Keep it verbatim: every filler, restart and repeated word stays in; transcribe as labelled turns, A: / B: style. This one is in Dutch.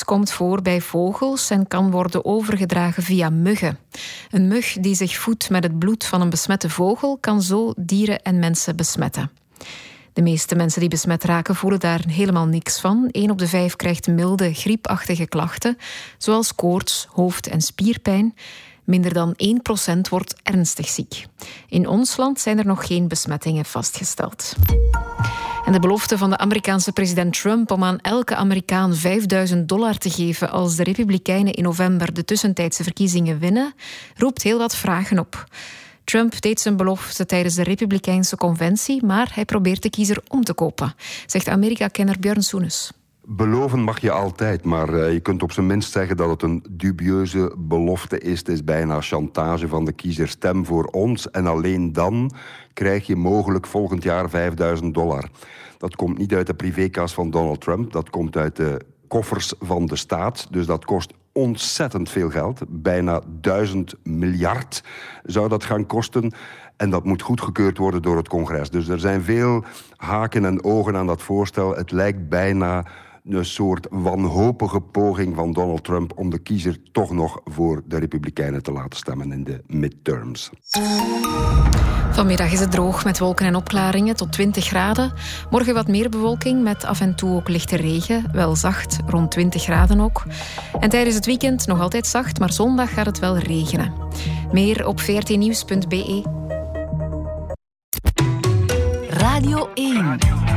A: komt voor bij vogels en kan worden overgedragen via muggen. Een mug die zich voedt met het bloed van een besmette vogel kan zo dieren en mensen besmetten. De meeste mensen die besmet raken voelen daar helemaal niks van. Eén op de vijf krijgt milde, griepachtige klachten, zoals koorts, hoofd- en spierpijn. Minder dan één procent wordt ernstig ziek. In ons land zijn er nog geen besmettingen vastgesteld. En de belofte van de Amerikaanse president Trump om aan elke Amerikaan vijfduizend dollar te geven als de Republikeinen in november de tussentijdse verkiezingen winnen, roept heel wat vragen op. Trump deed zijn belofte tijdens de Republikeinse conventie, maar hij probeert de kiezer om te kopen, zegt Amerika-kenner Björn Soenes.
B: Beloven mag je altijd, maar uh, je kunt op zijn minst zeggen dat het een dubieuze belofte is. Het is bijna chantage van de kiezer. Stem voor ons en alleen dan krijg je mogelijk volgend jaar vijfduizend dollar. Dat komt niet uit de privékas van Donald Trump, dat komt uit de koffers van de staat. Dus dat kost ontzettend veel geld. Bijna duizend miljard zou dat gaan kosten. En dat moet goedgekeurd worden door het congres. Dus er zijn veel haken en ogen aan dat voorstel. Het lijkt bijna een soort wanhopige poging van Donald Trump om de kiezer toch nog voor de Republikeinen te laten stemmen in de midterms.
A: Vanmiddag is het droog met wolken en opklaringen tot twintig graden. Morgen wat meer bewolking met af en toe ook lichte regen. Wel zacht, rond twintig graden ook. En tijdens het weekend nog altijd zacht, maar zondag gaat het wel regenen. Meer op v r t nieuws punt b e.
C: Radio één.